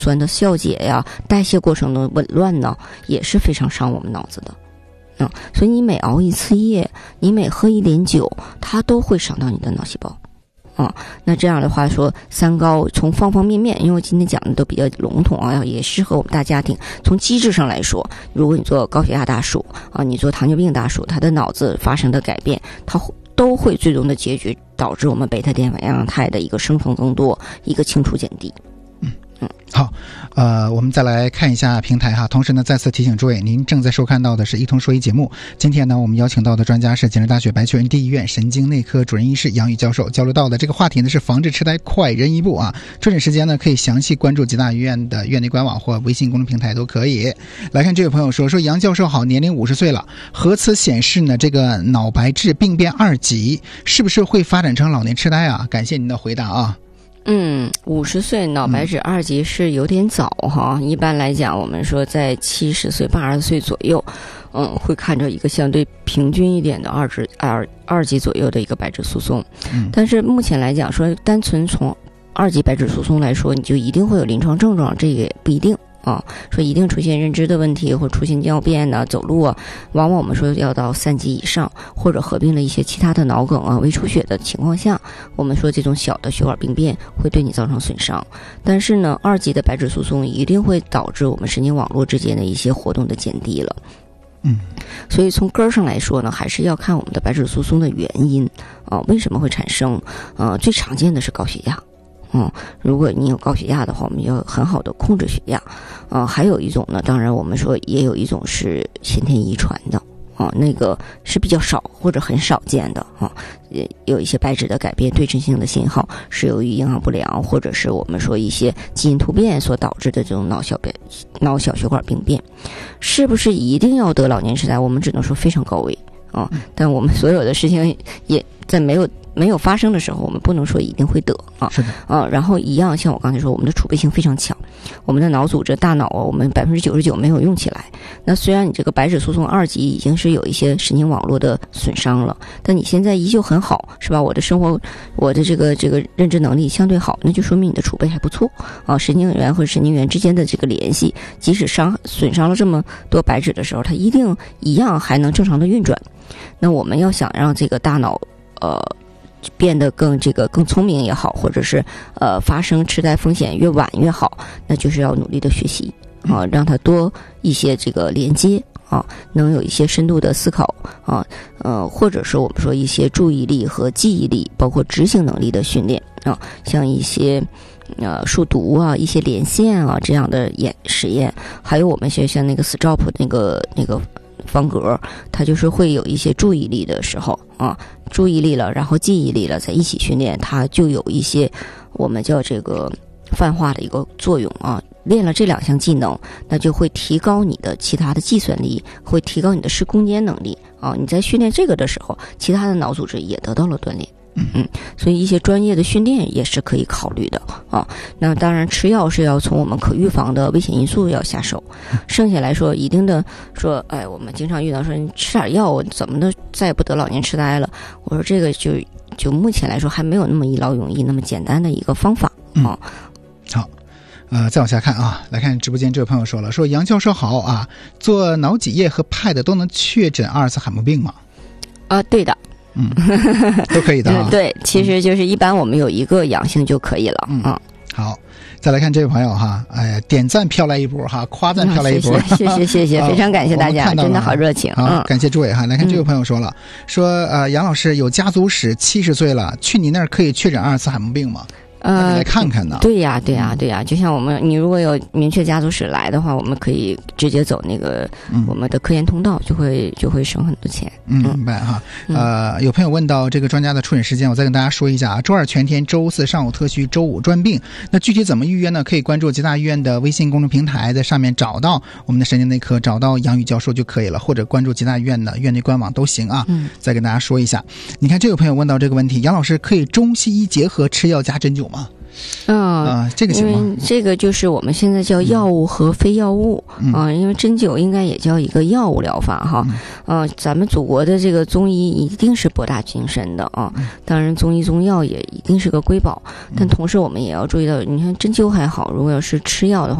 酸的消解呀、代谢过程的紊乱呢，也是非常伤我们脑子的。所以你每熬一次夜，你每喝一点酒，它都会伤到你的脑细胞。那这样的话说，三高从方方面面，因为我今天讲的都比较笼统啊，也适合我们大家庭。从机制上来说，如果你做高血压大叔啊，你做糖尿病大叔，他的脑子发生的改变，它都会最终的结局导致我们贝塔淀粉样态的一个生成增多，一个清除减低。 好，我们再来看一下平台哈。同时呢，再次提醒诸位，您正在收看到的是一通说医节目。今天呢，我们邀请到的专家是简直大学白求恩第一医院神经内科主任医师杨宇教授，交流到的这个话题呢是防治痴呆快人一步啊。抓紧时间呢，可以详细关注吉大医院的院内官网或微信公众平台都可以。来看这位朋友说杨教授好，年龄50岁了，核磁显示呢这个脑白质病变2级，是不是会发展成老年痴呆啊？感谢您的回答啊。 50岁脑白质2级是有点早哈。一般来讲，我们说在70岁、80岁左右，会看着一个相对平均一点的二级左右的一个白质疏松。但是目前来讲，说单纯从2级白质疏松来说，你就一定会有临床症状，这个也不一定。说一定出现认知的问题或出现尿便呐、走路啊，往往我们说要到3级以上，或者合并了一些其他的脑梗啊、微出血的情况下，我们说这种小的血管病变会对你造成损伤。但是呢，2级的白质疏松一定会导致我们神经网络之间的一些活动的减低了。所以从根儿上来说呢，还是要看我们的白质疏松的原因为什么会产生？最常见的是高血压。如果你有高血压的话，我们要很好的控制血压。还有一种呢，当然我们说也有一种是先天遗传的那个是比较少或者很少见的也有一些白质的改变对称性的信号是由于营养不良或者是我们说一些基因突变所导致的这种脑小血管病变。是不是一定要得老年痴呆？我们只能说非常高危但我们所有的事情也在没有发生的时候，我们不能说一定会得是的然后一样，像我刚才说，我们的储备性非常强，我们的脑组织、大脑我们99%没有用起来。那虽然你这个白质疏松2级已经是有一些神经网络的损伤了，但你现在依旧很好，是吧？我的生活，我的这个认知能力相对好，那就说明你的储备还不错神经元和神经元之间的这个联系，即使损伤了这么多白质的时候，它一样还能正常的运转。那我们要想让这个大脑变得更聪明也好，或者是发生痴呆风险越晚越好，那就是要努力的学习让它多一些这个连接能有一些深度的思考或者是我们说一些注意力和记忆力，包括执行能力的训练像一些数独一些连线这样的实验，还有我们像那个 STOP 那个方格，它就是会有一些注意力的时候注意力了，然后记忆力了，在一起训练，它就有一些我们叫这个泛化的一个作用练了这2项技能，那就会提高你的其他的计算力，会提高你的视空间能力你在训练这个的时候，其他的脑组织也得到了锻炼。所以一些专业的训练也是可以考虑的那当然吃药是要从我们可预防的危险因素要下手，剩下来说一定的说我们经常遇到说你吃点药怎么的再也不得老年痴呆了，我说这个就目前来说还没有那么一劳永逸那么简单的一个方法好再往下看来看直播间这位朋友说杨教授好做脑脊液和 PET 都能确诊阿尔茨海默病吗？ 对的都可以的对，其实就是一般我们有一个阳性就可以了好，再来看这位朋友点赞飘来一波夸赞飘来一波谢谢非常感谢大家真的好热情感谢诸位来看这位朋友说杨老师有家族史，70岁了，去你那儿可以确诊阿尔茨海默病吗？来看看呢。 对呀，就像你如果有明确家族史来的话，我们可以直接走那个我们的科研通道，就会省很多钱。 明白有朋友问到这个专家的出诊时间，我再跟大家说一下周2全天，周4上午特需，周5专病。那具体怎么预约呢？可以关注吉大医院的微信公众平台，在上面找到我们的神经内科，找到杨宇教授就可以了，或者关注吉大医院的院内官网都行再跟大家说一下。你看这个朋友问到这个问题，杨老师可以中西医结合吃药加针灸吗？ 这个情况， 因为这个就是我们现在叫药物和非药物因为针灸应该也叫一个药物疗法哈。咱们祖国的这个中医一定是博大精深的当然中医中药也一定是个瑰宝，但同时我们也要注意到，你看针灸还好，如果要是吃药的话。